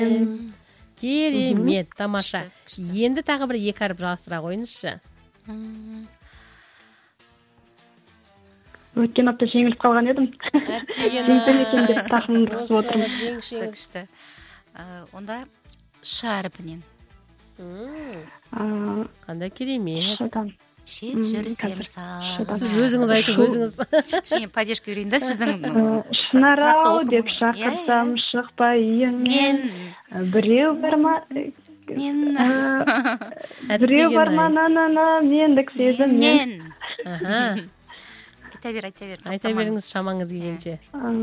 Керемет, тамаша. Енді тағы бір екі әріп жалғастыра қойыңызшы. Өткен апта жеңіліп қалған едім. Жеңсем екен деп тақымымды қысып отырмын. Күшті. Онда ш әріпінен. Қандай керемет. Шет жүрсем саған. Сіз өзіңіз айтып өзіңіз. Шене падешка үйрейін да сіздің. Шынарау деп шақырсам шықпай үйіңнен. Біреу бар ма? Біреу бар ма нанана мендік сезімнен. Айта беріңіз шамаңыз келгенше.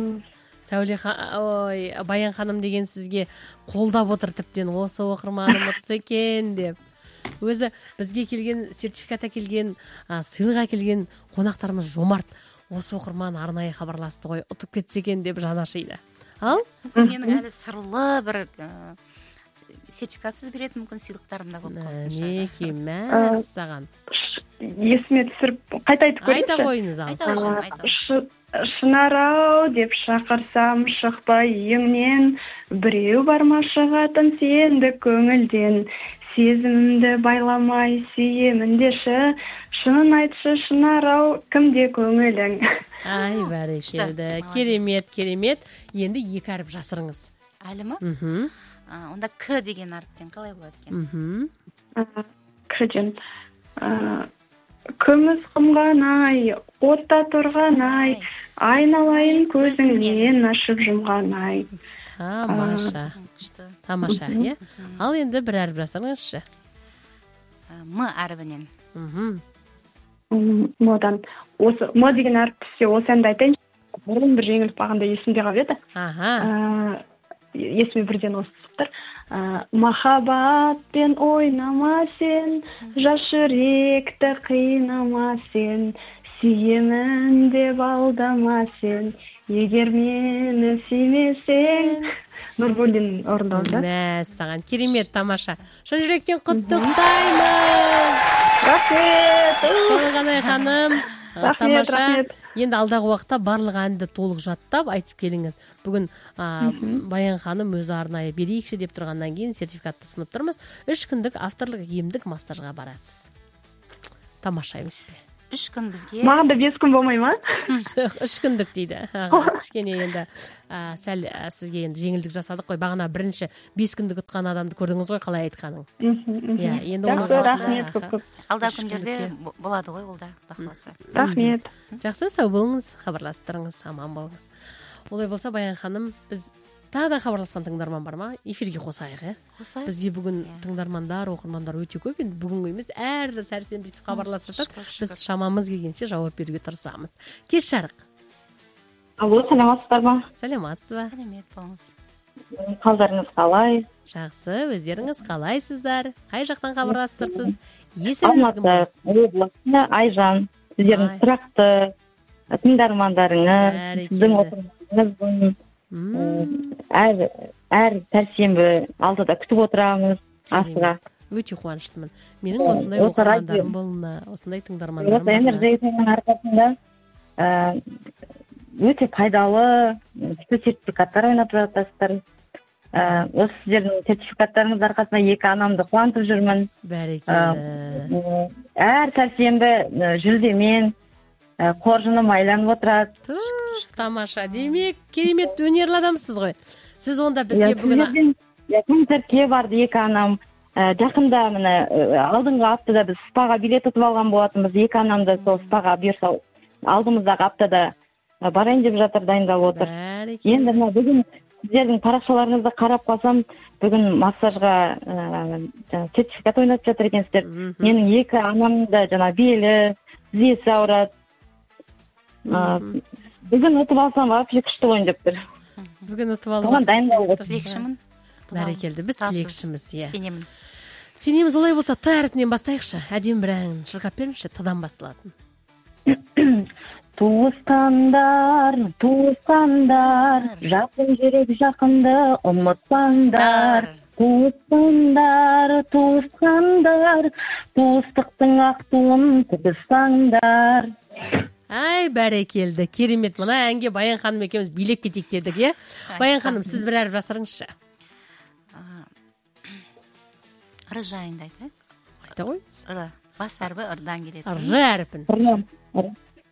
Баян ханым деген сізге қолдап отыр, тіптен осы оқырманым ұтыс екен деп. Өзі бізге келген, сертификат әкелген, сыйлық әкелген қонақтарымыз жомарт. Осы оқырман арнайы хабарласты ғой, ұтып кетсе екен деп жаны ашиды. Ал? Менің әлі сырлы бір сертификатсыз беретін мүмкін сыйлықтарым да болып қалды. Неке мәз саған. Есіме түсіріп қайта айтып көріңізші. Айта қойыңыз ал. Шынарау деп шақырсам шықпай үйіңнен, біреу бар ма шығатын сенді көңілден, сезімімді байламай сүйемін деші, шынын айтшы Шынарау кімде көңілің. Ай, бәрекелді. Керемет. Енді екі әріп жасырыңыз. Әлі ма? Онда к деген әріптен қалай болады екен? К-ден. Күміс қымған ай, отта тұрған ай, айналайын көзіңнен ашып жұмған ай. Тамаша, е? Ал енді бір әріп жасырыңызшы. М әрібінен. Модан. Мо деген әріп түссе, осы әнді айтайын. Бұрын бір жеңіліп бағанда есімде қалып еді. Есіме бірден осы түсіптір. Махаббатпен ойнама сен, жас жүректі қинама сен, сүйемін деп алдама сен, егер мені сүймесең. Нұрболдин орындауында. Мәз саған, керемет, тамаша. Шын жүректен құттықтаймыз. Рахмет. Толғанай ханым. Рахмет. Енді алдағы уақытта барлық әнді толық жаттап айтып келіңіз. Бүгін Баян ханым өзі арнайы берейікші деп тұрғаннан кейін сертификатты сынып тұрмыз. 3 күндік авторлық емдік массажға барасыз. Тамаша емес пе? 3 күн бізге. Маған да 5 күн болмай ма? 3 күндік дейді. Кішкене енді сәл сізге енді жеңілдік жасадық қой. Бағана бірінші 5 күндік ұтқан адамды көрдіңіз ғой, қалай айтқаның. Енді алда күндерде болады ғой, ол да бақыласа. Рахмет. Жақсы, сау болыңыз, хабарласып тұрыңыз, аман болыңыз. Олай болса, Баян ханым, біз тағы да хабарласқан тыңдарман бар ма? Эфирге қосайық, Қосайық. Бізге бүгін тыңдармандар, оқырмандар өте көп. Енді бүгінгі емес, әр сәрсенбі бүйтіп хабарласып жатады. Біз шамамыз келгенше жауап беруге тырысамыз. Кеш жарық. Алло, саламатсыздар ма? Саламатсыз ба? Сәлемет болыңыз. Қалдарыңыз қалай? Жақсы, өздеріңіз қалайсыздар? Қай жақтан хабарласып тұрсыз? Есіміңіз кім? Алматы, Айжан. Сіздердің тұрақты тыңдармандарыңыз, сіздің отырғаныңыз. Әр сәрсенбі 6-да күтіп отырамыз асыға. Өте қуаныштымын. Менің осындай оқырмандарым болуына, осындай тыңдармандарым болуына. Арқасында өте пайдалы сертификаттар ойнап жатасыздар. Осы сіздердің сертификаттарыңыз арқасында 2 анамды қуантып жүрмін. Бәрекелді. Әр сәрсенбі жүлдемен қоржыным айланып отырады. Тамаша. Демек, керемет өнерлі адамсыз ғой. Сіз онда бізге бүгін концертке барды 2 анам. Жақында міне алдыңғы аптада біз спаға билет ұтып алған болатынбыз. 2 анамды сол спаға бұйырса алдымыздағы аптада барайын деп жатыр, дайындап отыр. Енді бүгін сіздердің парақшаларыңызды қарап қалсам, бүгін массажға сертификат ойнатып жатыр екенсіздер. Менің 2 анамда жаңа белі, тізесі ауырады. Бүгін ұтып алсам вообще күшті ойын деп тұр. Бүгін ұтып алып тілекшімін. Бәрекелді, біз тілекшіміз. Сенемін. Сенеміз. Олай болса Т әрпінен бастайықшы. Әдемі бір ән шырқап беріңізші, Т-дан басталатын. Туысқандар, жақын жүрек жақынды ұмытпаңдар. Туысқандар, туыстықтың ақ туын тігіссаңдар. Ай, бәрекелді, керемет. Мына әнге Баян ханым екеуміз билеп кетейік дедік, Баян ханым, сіз бір әріп жасырыңызшы. р жайында айтайық. айта қойыңыз. р бас әрбі ырдан келеді. р әрпін.